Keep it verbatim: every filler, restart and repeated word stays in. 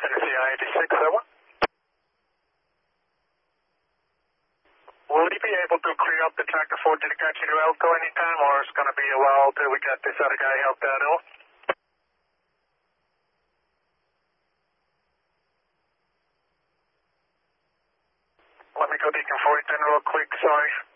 Tennessee I eighty-six, over. Will you be able to clear up the track before Didicacci to Elko anytime, or it's going to be a while till we get this other guy helped out ill? Let me go deconvoy it then real quick, sorry.